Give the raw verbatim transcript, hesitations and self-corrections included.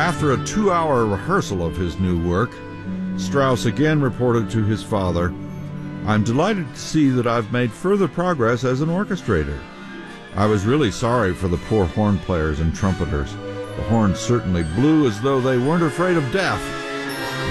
After a two-hour rehearsal of his new work, Strauss again reported to his father, "I'm delighted to see that I've made further progress as an orchestrator. I was really sorry for the poor horn players and trumpeters. The horns certainly blew as though they weren't afraid of death."